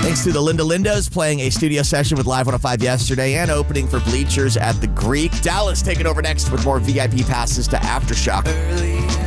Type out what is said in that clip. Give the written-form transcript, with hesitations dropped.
Thanks to the Linda Lindos playing a studio session with Live 105 yesterday and opening for Bleachers at the Greek. Dallas taking over next with more VIP passes to Aftershock. Early